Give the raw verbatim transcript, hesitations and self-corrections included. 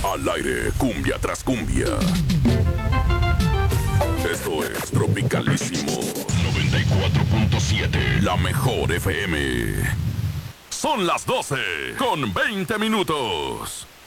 Al aire, cumbia tras cumbia. Esto es Tropicalísimo noventa y cuatro punto siete, la mejor F M. Son las doce con veinte minutos.